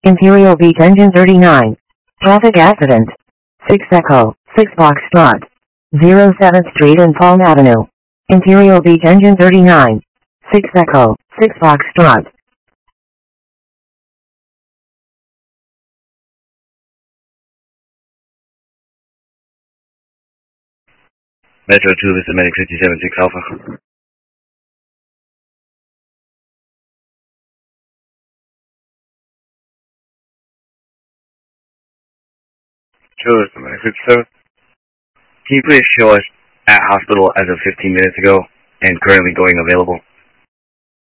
Imperial Beach Engine 39. Traffic accident. 6 Echo, 6 Foxtrot. 07th Street and Palm Avenue. Imperial Beach Engine 39. 6 Echo, 6 Foxtrot. Metro 2, this is Medic 576 Alpha. Sure, this is Medic 57. Can you please show us at hospital as of 15 minutes ago and currently going available?